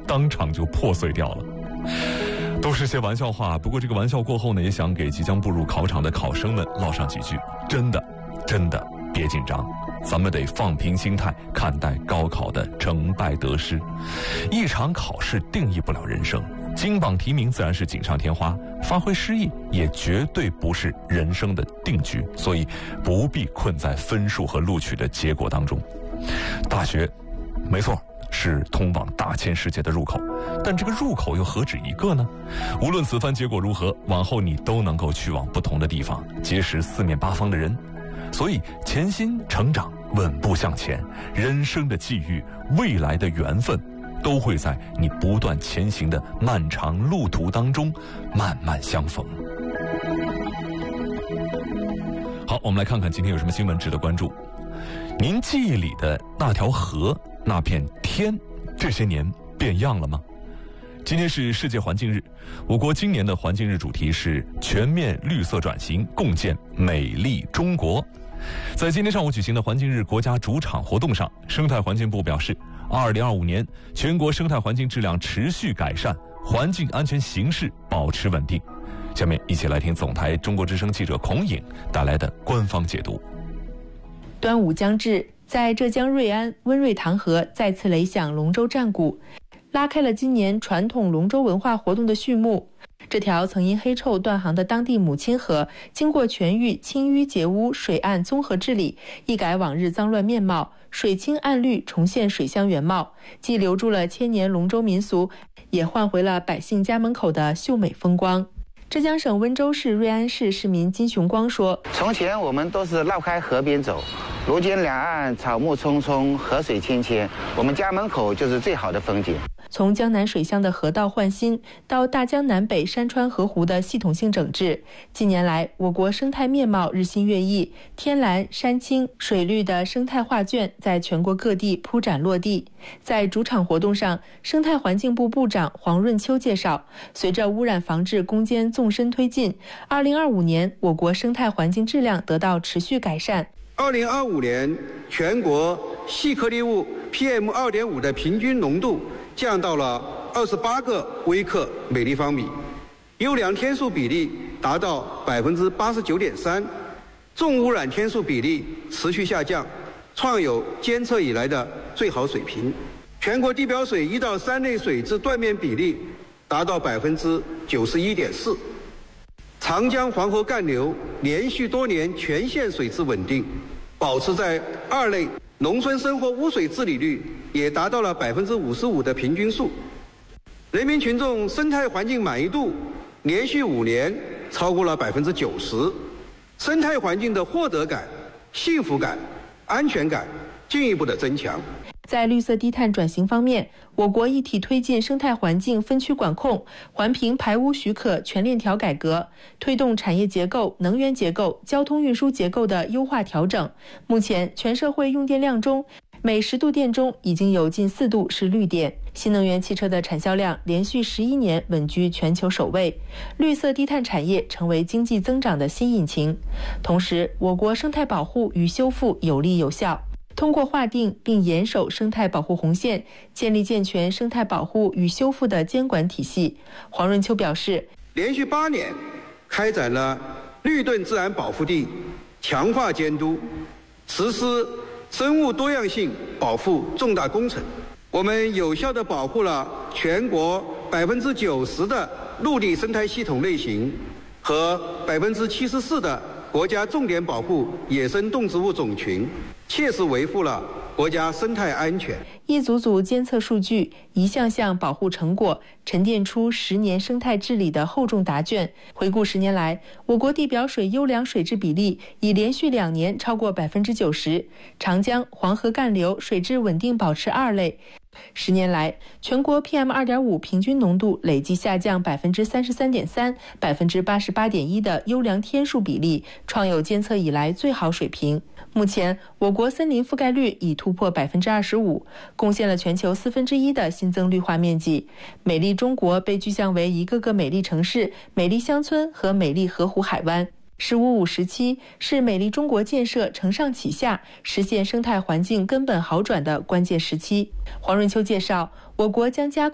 当场就破碎掉了。都是些玩笑话，不过这个玩笑过后呢，也想给即将步入考场的考生们唠上几句：真的别紧张，咱们得放平心态看待高考的成败得失。一场考试定义不了人生，金榜题名自然是锦上添花，发挥失意也绝对不是人生的定局，所以不必困在分数和录取的结果当中。大学，没错，是通往大千世界的入口，但这个入口又何止一个呢？无论此番结果如何，往后你都能够去往不同的地方，结识四面八方的人。所以潜心成长，稳步向前，人生的际遇，未来的缘分，都会在你不断前行的漫长路途当中慢慢相逢。好，我们来看看今天有什么新闻值得关注。您记忆里的那条河，那片天，这些年变样了吗？今天是世界环境日，我国今年的环境日主题是全面绿色转型，共建美丽中国。在今天上午举行的环境日国家主场活动上，生态环境部表示，2025年全国生态环境质量持续改善，环境安全形势保持稳定。下面一起来听总台中国之声记者孔颖带来的官方解读。 端午将至，在浙江瑞安，温瑞塘河再次擂响龙舟战鼓，拉开了今年传统龙舟文化活动的序幕。这条曾因黑臭断航的当地母亲河，经过全域清淤截污、水岸综合治理，一改往日脏乱面貌，水清岸绿，重现水乡原貌，既留住了千年龙舟民俗，也换回了百姓家门口的秀美风光。浙江省温州市瑞安市市民金雄光说：“ 从前我们都是绕开河边走，如今两岸草木葱葱，河水清清，我们家门口就是最好的风景。” 从江南水乡的河道换新，到大江南北山川河湖的系统性整治，近年来我国生态面貌日新月异，天蓝山青水绿的生态画卷在全国各地铺展落地。在主场活动上，生态环境部部长黄润秋介绍，随着污染防治攻坚纵深推进，2025年我国生态环境质量得到持续改善。 2025年全国细颗粒物 PM2.5 的平均浓度降到了28个微克每立方米，优良天数比例达到89.3%，重污染天数比例持续下降，创有监测以来的最好水平。全国地表水1到3类水质断面比例达到91.4%，长江黄河干流连续多年全线水质稳定，保持在2类。农村生活污水治理率也达到了55%的平均数，人民群众生态环境满意度连续5年超过了90%，生态环境的获得感、幸福感、安全感进一步的增强。 在绿色低碳转型方面，我国一体推进生态环境分区管控、环评排污许可全链条改革，推动产业结构、能源结构、交通运输结构的优化调整。目前，全社会用电量中，每10度电中已经有近4度是绿电。新能源汽车的产销量连续11年稳居全球首位，绿色低碳产业成为经济增长的新引擎。同时，我国生态保护与修复有力有效。通过划定并严守生态保护红线，建立健全生态保护与修复的监管体系。黄润秋表示， 连续8年开展了绿盾自然保护地强化监督，实施生物多样性保护重大工程。我们有效地保护了全国90%的陆地生态系统类型和74%的国家重点保护野生动植物种群，切实维护了国家生态安全。 一组组监测数据，一项项保护成果，沉淀出10年生态治理的厚重答卷。回顾10年来，我国地表水优良水质比例已连续2年超过90%，长江、黄河干流水质稳定保持2类。10年来，全国 PM2.5 平均浓度累计下降33.3%、88.1%的优良天数比例，创有监测以来最好水平。目前，我国森林覆盖率已突破25%，贡献了全球1/4的新增绿化面积。美丽中国被具象为一个个美丽城市、美丽乡村和美丽河湖海湾。“15+5”时期是美丽中国建设承上启下，实现生态环境根本好转的关键时期。黄润秋介绍，我国将加快